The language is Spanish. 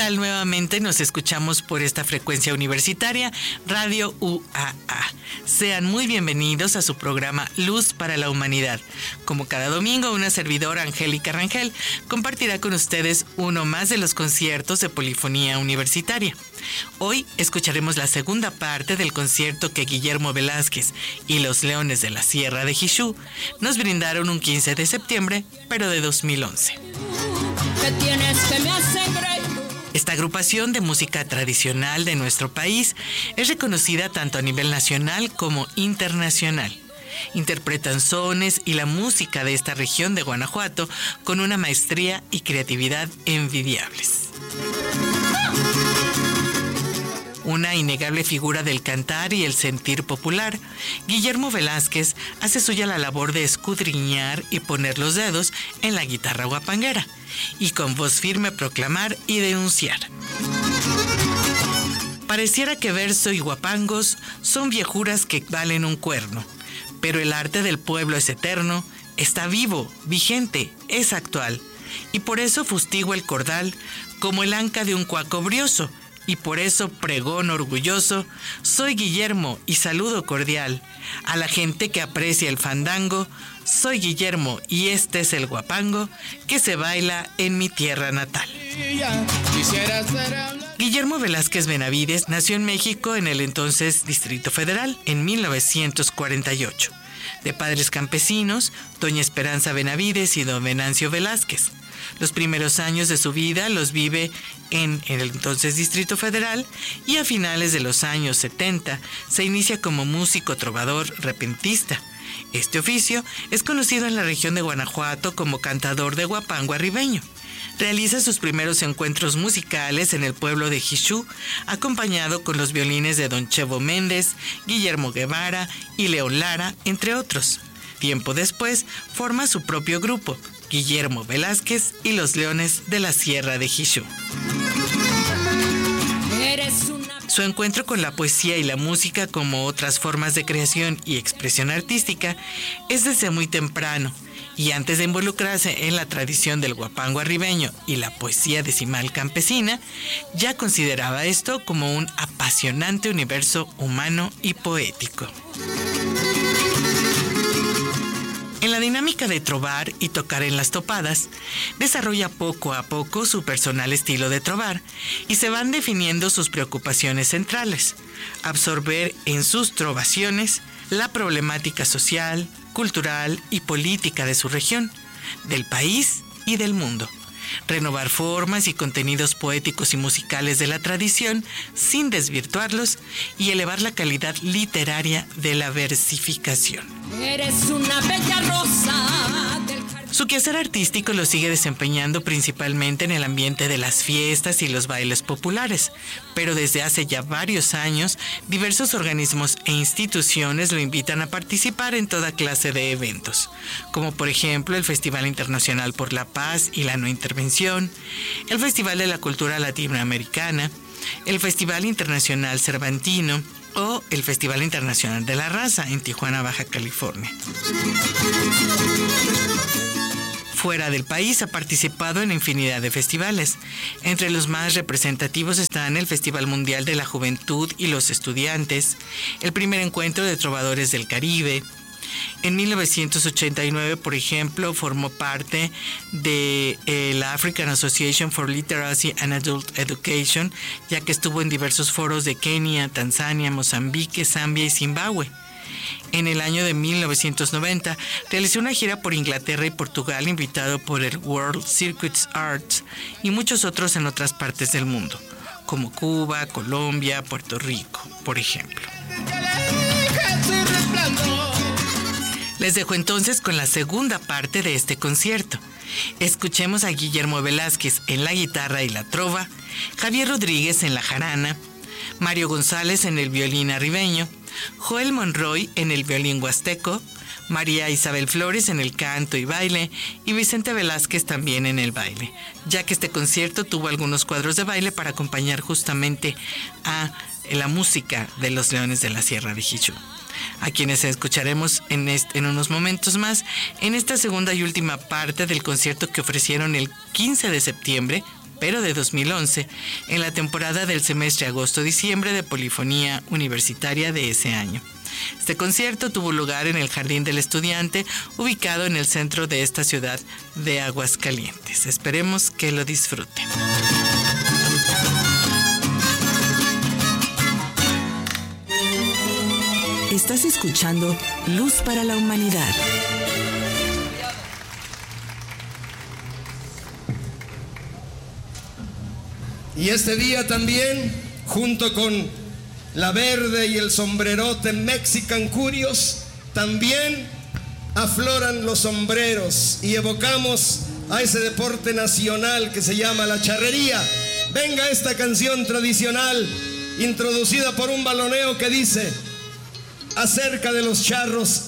tal? Nuevamente nos escuchamos por esta frecuencia universitaria, Radio UAA. Sean muy bienvenidos a su programa Luz para la Humanidad. Como cada domingo, una servidora, Angélica Rangel, compartirá con ustedes uno más de los conciertos de polifonía universitaria. Hoy escucharemos la segunda parte del concierto que Guillermo Velázquez y los Leones de la Sierra de Jishú nos brindaron un 15 de septiembre, pero de 2011. Esta agrupación de música tradicional de nuestro país es reconocida tanto a nivel nacional como internacional. Interpretan sones y la música de esta región de Guanajuato con una maestría y creatividad envidiables. Una innegable figura del cantar y el sentir popular, Guillermo Velázquez hace suya la labor de escudriñar y poner los dedos en la guitarra guapanguera y con voz firme proclamar y denunciar. Pareciera que verso y guapangos son viejuras que valen un cuerno, pero el arte del pueblo es eterno, está vivo, vigente, es actual, y por eso fustigo el cordal como el anca de un cuaco brioso, y por eso pregón orgulloso, soy Guillermo y saludo cordial a la gente que aprecia el fandango, soy Guillermo y este es el guapango que se baila en mi tierra natal. Guillermo Velázquez Benavides nació en México en el entonces Distrito Federal en 1948, de padres campesinos, doña Esperanza Benavides y don Venancio Velázquez. Los primeros años de su vida los vive en el entonces Distrito Federal y a finales de los años 70 se inicia como músico trovador repentista. Este oficio es conocido en la región de Guanajuato como cantador de guapango arribeño. Realiza sus primeros encuentros musicales en el pueblo de Jishú, acompañado con los violines de don Chevo Méndez, Guillermo Guevara y León Lara, entre otros. Tiempo después, forma su propio grupo, Guillermo Velázquez y los Leones de la Sierra de Jishú. Su encuentro con la poesía y la música como otras formas de creación y expresión artística es desde muy temprano, y antes de involucrarse en la tradición del guapango arribeño y la poesía decimal campesina, ya consideraba esto como un apasionante universo humano y poético. En la dinámica de trovar y tocar en las topadas, desarrolla poco a poco su personal estilo de trovar y se van definiendo sus preocupaciones centrales: absorber en sus trovaciones la problemática social, cultural y política de su región, del país y del mundo. Renovar formas y contenidos poéticos y musicales de la tradición sin desvirtuarlos y elevar la calidad literaria de la versificación. Eres una bella rosa del jardín. Su quehacer artístico lo sigue desempeñando principalmente en el ambiente de las fiestas y los bailes populares, pero desde hace ya varios años, diversos organismos e instituciones lo invitan a participar en toda clase de eventos, como por ejemplo el Festival Internacional por la Paz y la No Intervención, el Festival de la Cultura Latinoamericana, el Festival Internacional Cervantino o el Festival Internacional de la Raza en Tijuana, Baja California. Fuera del país ha participado en infinidad de festivales. Entre los más representativos están el Festival Mundial de la Juventud y los Estudiantes, el primer encuentro de trovadores del Caribe. En 1989, por ejemplo, formó parte de la African Association for Literacy and Adult Education, ya que estuvo en diversos foros de Kenia, Tanzania, Mozambique, Zambia y Zimbabue. En el año de 1990 realizó una gira por Inglaterra y Portugal, invitado por el World Circuits Arts y muchos otros en otras partes del mundo, como Cuba, Colombia, Puerto Rico, por ejemplo. Les dejo entonces con la segunda parte de este concierto. Escuchemos a Guillermo Velázquez en la guitarra y la trova, Javier Rodríguez en la jarana, Mario González en el violín arribeño, Joel Monroy en el violín huasteco, María Isabel Flores en el canto y baile y Vicente Velázquez también en el baile, ya que este concierto tuvo algunos cuadros de baile para acompañar justamente a la música de los Leones de la Sierra de Jishú, a quienes escucharemos en unos momentos más en esta segunda y última parte del concierto que ofrecieron el 15 de septiembre, pero de 2011, en la temporada del semestre agosto-diciembre de Polifonía Universitaria de ese año. Este concierto tuvo lugar en el Jardín del Estudiante, ubicado en el centro de esta ciudad de Aguascalientes. Esperemos que lo disfruten. Estás escuchando Luz para la Humanidad. Y este día también, junto con la verde y el sombrerote Mexican Curios, también afloran los sombreros y evocamos a ese deporte nacional que se llama la charrería. Venga esta canción tradicional introducida por un baloneo que dice acerca de los charros.